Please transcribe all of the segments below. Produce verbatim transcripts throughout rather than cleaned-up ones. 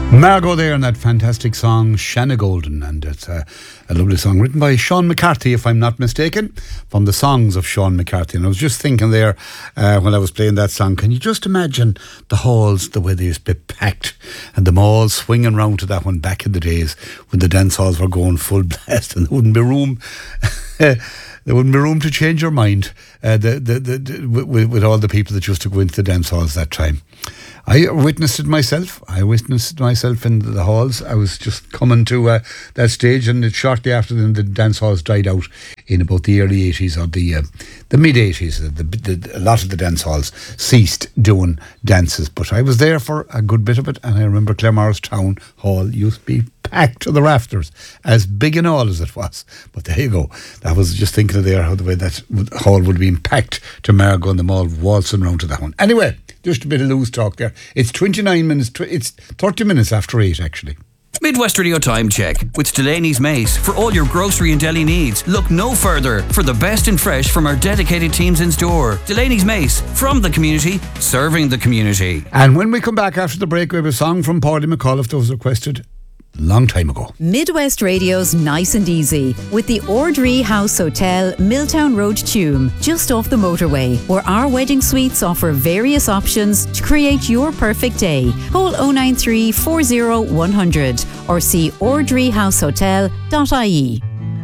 Margot there in that fantastic song Shanna Golden, and it's a, a lovely song written by Sean McCarthy, if I'm not mistaken, from the songs of Sean McCarthy. And I was just thinking there uh, when I was playing that song, can you just imagine the halls, the way they used to be packed, and them all swinging round to that one back in the days when the dance halls were going full blast and there wouldn't be room there wouldn't be room to change your mind uh, the, the, the, the, with, with all the people that used to go into the dance halls that time. I witnessed it myself. I witnessed it myself in the halls. I was just coming to uh, that stage, and it shortly after then the dance halls died out in about the early eighties or the uh, the mid eighties. The, the, a lot of the dance halls ceased doing dances, but I was there for a good bit of it, and I remember Claremorris Town Hall used to be packed to the rafters, as big and all as it was. But there you go. I was just thinking of there how the way that hall would have been packed to Margot and them all waltzing round to that one. Anyway, just a bit of loose talk there. It's twenty-nine minutes, tw- it's thirty minutes after eight actually. Midwest Radio Time Check with Delaney's Mace. For all your grocery and deli needs, look no further for the best in fresh from our dedicated teams in store. Delaney's Mace, from the community, serving the community. And when we come back after the break, we have a song from Paudie McAuliffe that was requested long time ago. Midwest Radio's Nice and Easy with the Ordree House Hotel, Milltown Road, Tuam, just off the motorway, where our wedding suites offer various options to create your perfect day. Call oh nine three, four oh, one hundred or see ordree house hotel dot I E.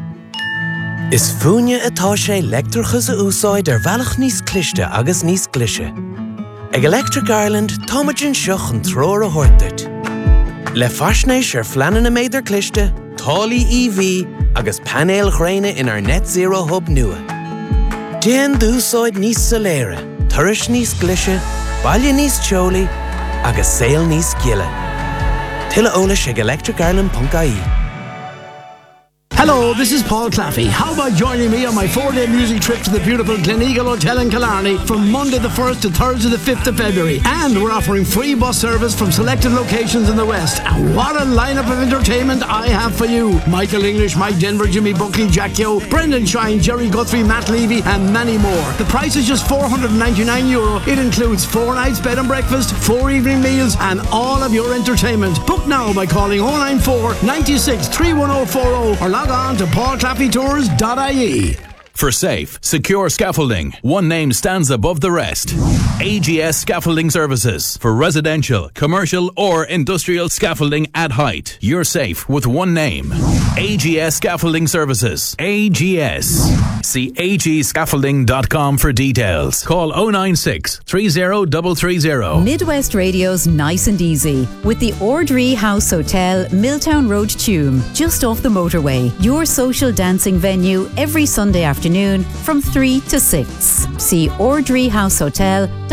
Is fúine atá sé leictreachas a úsáid ar bhealach níos cliste agus níos glise. Ag Electric Ireland, táimeann seach an tróir a thuirteart. Le fasnéis ar fleanan na méidir cliste, tálaí E V agus panéal chréine in our net zero hub nua. Déan dúsáid níos soléire, turais níos glise, baile níos teolaí agus saol níos giile. Tuilleadh eolais ag electric ireland dot I E. Hello, this is Paul Claffey. How about joining me on my four-day music trip to the beautiful Gleneagle Hotel in Killarney from Monday the first to Thursday the fifth of February? And we're offering free bus service from selected locations in the West. And what a lineup of entertainment I have for you. Michael English, Mike Denver, Jimmy Buckley, Jack Yo, Brendan Shine, Jerry Guthrie, Matt Levy, and many more. The price is just four hundred ninety-nine euro. It includes four nights bed and breakfast, four evening meals, and all of your entertainment. Book now by calling oh nine four, nine six, three one oh four oh or log on to paul claffey tours dot I E. For safe, secure scaffolding, one name stands above the rest. A G S Scaffolding Services. For residential, commercial or industrial scaffolding at height. You're safe with one name. A G S Scaffolding Services. A G S. See a g scaffolding dot com for details. Call oh nine six, three oh, three three oh. Midwest Radio's Nice and Easy with the Ordree House Hotel, Milltown Road, Tuam, just off the motorway. Your social dancing venue every Sunday afternoon from three to six. See ordree house hotel